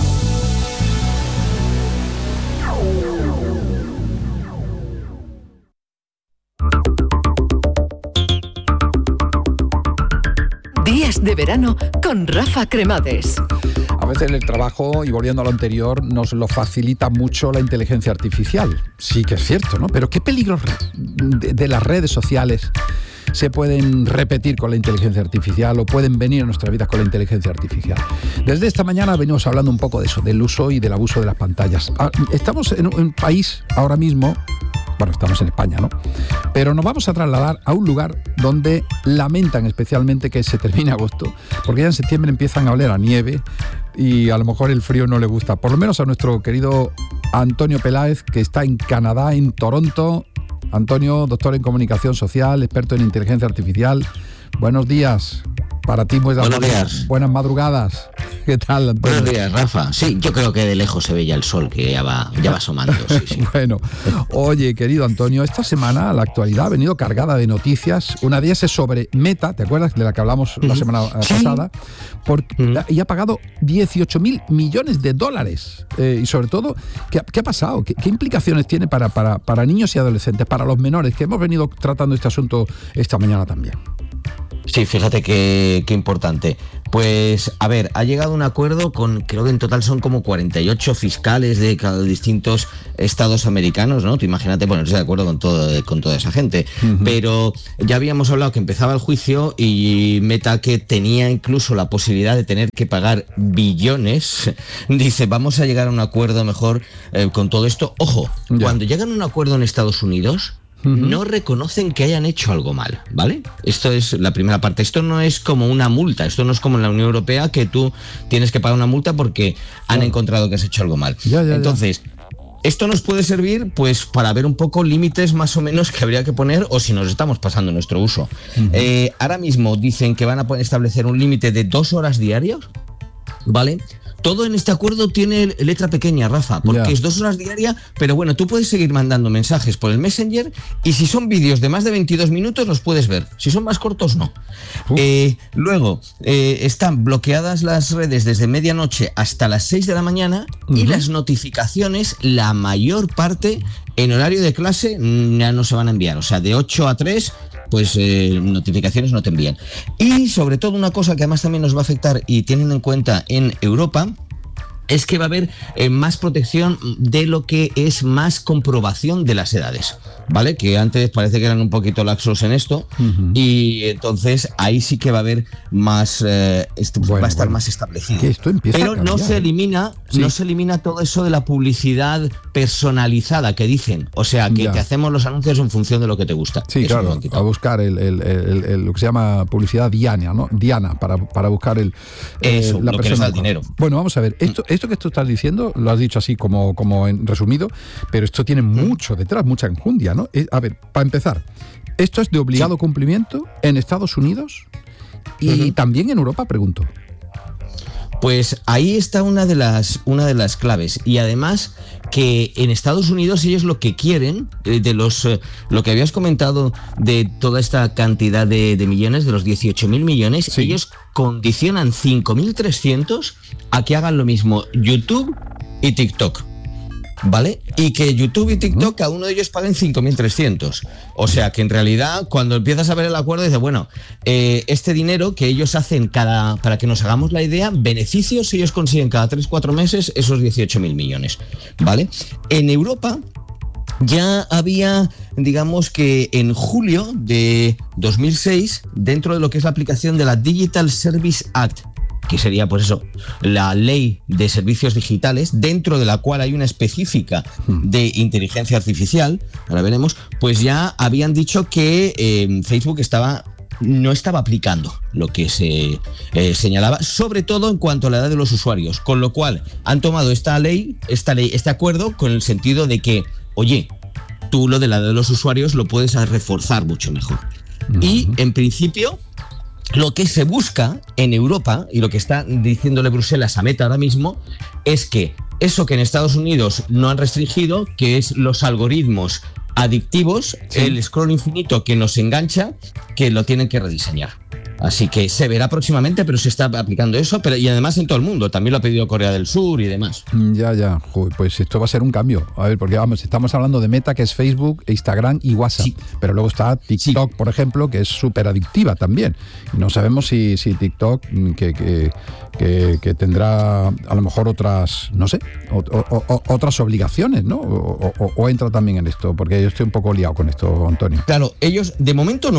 Días de verano con Rafa Cremades. A veces el trabajo, y volviendo a lo anterior, nos lo facilita mucho la inteligencia artificial. Sí que es cierto, ¿no? Pero qué peligros de, de las redes sociales se pueden repetir con la inteligencia artificial o pueden venir a nuestras vidas con la inteligencia artificial. Desde esta mañana venimos hablando un poco de eso, del uso y del abuso de las pantallas. Estamos en un país ahora mismo, bueno, estamos en España, ¿no? Pero nos vamos a trasladar a un lugar donde lamentan especialmente que se termine agosto, porque ya en septiembre empiezan a oler a nieve, y a lo mejor el frío no le gusta. Por lo menos a nuestro querido Antonio Peláez, que está en Canadá, en Toronto. Antonio, doctor en comunicación social, experto en inteligencia artificial. Buenos días. Para ti, pues, buenos días. Buenas madrugadas. ¿Qué tal, Antonio? Buenos días, Rafa. Sí, yo creo que de lejos se ve ya el sol, que ya va, ya va asomando. Sí, sí. Bueno, oye, querido Antonio, esta semana la actualidad ha venido cargada de noticias. Una de ellas es sobre Meta, ¿te acuerdas? De la que hablamos uh-huh. la semana sí. pasada. Porque, uh-huh. Y ha pagado dieciocho mil millones de dólares. Eh, y sobre todo, ¿qué, qué ha pasado? ¿Qué, qué implicaciones tiene para, para, para niños y adolescentes, para los menores? Que hemos venido tratando este asunto esta mañana también. Sí, fíjate qué, qué importante. Pues, a ver, ha llegado un acuerdo con, creo que en total son como cuarenta y ocho fiscales de cada distintos estados americanos, ¿no? Tú imagínate ponerse de acuerdo con todo, con toda esa gente. Uh-huh. Pero ya habíamos hablado que empezaba el juicio y Meta, que tenía incluso la posibilidad de tener que pagar billones, dice, vamos a llegar a un acuerdo mejor eh, con todo esto. Ojo, ya. Cuando llegan a un acuerdo en Estados Unidos, no reconocen que hayan hecho algo mal, ¿vale? Esto es la primera parte. Esto no es como una multa, esto no es como en la Unión Europea, que tú tienes que pagar una multa porque han oh. encontrado que has hecho algo mal. Ya, ya, Entonces, ya. esto nos puede servir pues para ver un poco límites más o menos que habría que poner o si nos estamos pasando nuestro uso. Uh-huh. Eh, ahora mismo dicen que van a establecer un límite de dos horas diarias, ¿vale? Todo en este acuerdo tiene letra pequeña, Rafa, porque yeah. es dos horas diarias, pero bueno, tú puedes seguir mandando mensajes por el Messenger y si son vídeos de más de veintidós minutos los puedes ver, si son más cortos no. Eh, luego, eh, están bloqueadas las redes desde medianoche hasta las seis de la mañana uh-huh. y las notificaciones, la mayor parte en horario de clase ya no se van a enviar, o sea, de ocho a tres pues eh, notificaciones no te envían. Y sobre todo una cosa que además también nos va a afectar y tienen en cuenta en Europa, es que va a haber eh, más protección de lo que es más comprobación de las edades, ¿vale? Que antes parece que eran un poquito laxos en esto uh-huh. y entonces ahí sí que va a haber más, eh, est- bueno, va a estar bueno. más establecido. Que esto empieza Pero a cambiar, no se elimina, sí. no se elimina todo eso de la publicidad personalizada que dicen, o sea, que ya. te hacemos los anuncios en función de lo que te gusta. Sí, eso claro, a buscar el, el, el, el, lo que se llama publicidad diana, ¿no? Diana, para, para buscar el, eso, eh, la lo que les da el dinero. Bueno, vamos a ver, esto, esto que tú estás diciendo, lo has dicho así como, como en resumido, pero esto tiene mucho detrás, mucha enjundia, ¿no? A ver, para empezar, esto es de obligado sí. cumplimiento en Estados Unidos y uh-huh. también en Europa, pregunto. Pues ahí está una de las una de las claves y además que en Estados Unidos ellos lo que quieren de los eh, lo que habías comentado de toda esta cantidad de, de millones, de los dieciocho mil millones, sí. ellos condicionan cinco mil trescientos a que hagan lo mismo YouTube y TikTok. ¿Vale? Y que YouTube y TikTok a uno de ellos paguen cinco mil trescientos. O sea que en realidad cuando empiezas a ver el acuerdo dices, bueno, eh, este dinero que ellos hacen cada, para que nos hagamos la idea, beneficios ellos consiguen cada tres cuatro meses esos dieciocho mil millones. ¿Vale? En Europa ya había, digamos que en julio de dos mil seis, dentro de lo que es la aplicación de la Digital Service Act, que sería pues eso, la ley de servicios digitales, dentro de la cual hay una específica de inteligencia artificial, ahora veremos, pues ya habían dicho que eh, Facebook estaba no estaba aplicando lo que se eh, señalaba, sobre todo en cuanto a la edad de los usuarios, con lo cual han tomado esta ley, esta ley, este acuerdo con el sentido de que, oye, tú lo de la edad de los usuarios lo puedes reforzar mucho mejor. Uh-huh. Y en principio lo que se busca en Europa, y lo que está diciéndole Bruselas a Meta ahora mismo, es que eso que en Estados Unidos no han restringido, que es los algoritmos adictivos, sí. el scroll infinito que nos engancha, que lo tienen que rediseñar. Así que se verá próximamente, pero se está aplicando eso, pero y además en todo el mundo. También lo ha pedido Corea del Sur y demás. Ya, ya. Joder, pues esto va a ser un cambio. A ver, porque vamos, estamos hablando de Meta, que es Facebook, Instagram y WhatsApp. Sí. Pero luego está TikTok, sí. por ejemplo, que es súper adictiva también. Y no sabemos si, si TikTok, que, que, que, que tendrá a lo mejor otras, no sé, o, o, o, otras obligaciones, ¿no? O, o, o entra también en esto, porque yo estoy un poco liado con esto, Antonio. Claro, ellos de momento no.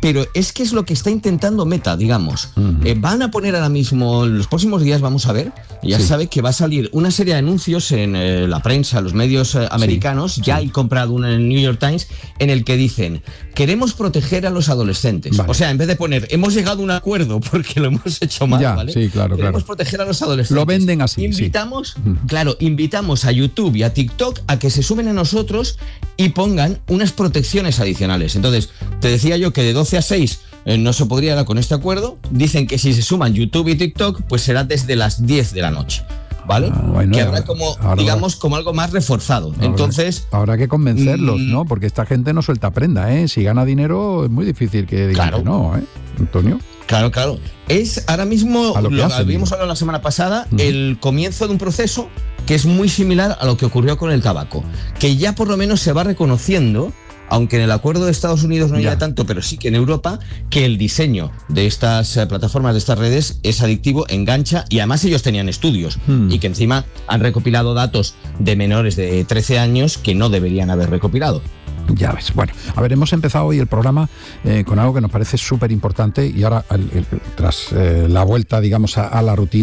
pero es que es lo que está intentando Meta, digamos. Uh-huh. Eh, van a poner ahora mismo, en los próximos días vamos a ver, ya sí. sabe que va a salir una serie de anuncios en eh, la prensa, los medios eh, americanos, sí, ya sí. he comprado una en el New York Times, en el que dicen, queremos proteger a los adolescentes. Vale. O sea, en vez de poner, hemos llegado a un acuerdo porque lo hemos hecho mal, ya, ¿vale? Sí, claro, queremos claro. proteger a los adolescentes. Lo venden así, Invitamos, sí. claro, invitamos a YouTube y a TikTok a que se sumen a nosotros y pongan unas protecciones adicionales. Entonces, te decía yo que de doce a seis eh, no se podría dar con este acuerdo. Dicen que si se suman YouTube y TikTok, pues será desde las diez de la noche. ¿Vale? Ah, bueno, que habrá como, ahora, digamos, como algo más reforzado. Ahora, Entonces. Habrá que convencerlos, mmm, ¿no? Porque esta gente no suelta prenda, ¿eh? Si gana dinero, es muy difícil que digan claro. que no, ¿eh? Antonio. Claro, claro. Es ahora mismo, lo que lo hacen, habíamos ¿no? hablado la semana pasada, uh-huh. el comienzo de un proceso que es muy similar a lo que ocurrió con el tabaco. Que ya por lo menos se va reconociendo, aunque en el acuerdo de Estados Unidos no haya tanto, pero sí que en Europa, que el diseño de estas eh, plataformas, de estas redes, es adictivo, engancha, y además ellos tenían estudios, hmm. y que encima han recopilado datos de menores de trece años que no deberían haber recopilado. Ya ves. Bueno, a ver, hemos empezado hoy el programa eh, con algo que nos parece súper importante, y ahora, el, el, tras eh, la vuelta, digamos, a, a la rutina,